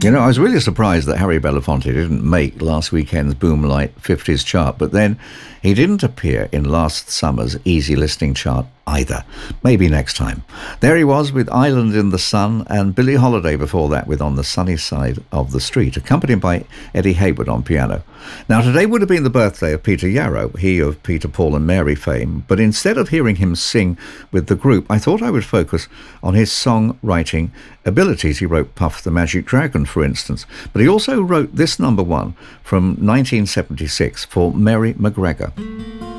You know, I was really surprised that Harry Belafonte didn't make last weekend's Boomlight 50s chart, but then he didn't appear in last summer's easy listening chart either. Maybe next time. There he was with Island in the Sun, and Billie Holiday before that with On the Sunny Side of the Street, accompanied by Eddie Hayward on piano. Now, today would have been the birthday of Peter Yarrow, he of Peter, Paul and Mary fame, but instead of hearing him sing with the group, I thought I would focus on his songwriting abilities. He wrote Puff the Magic Dragon, for instance, but he also wrote this number one from 1976 for Mary McGregor.